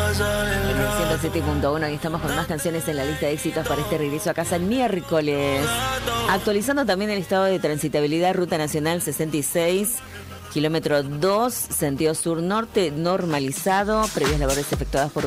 En el 107.1 y estamos con más canciones en la lista de éxitos para este regreso a casa el miércoles. Actualizando también el estado de transitabilidad, Ruta Nacional 66, kilómetro 2, sentido sur-norte, normalizado, previas labores efectuadas por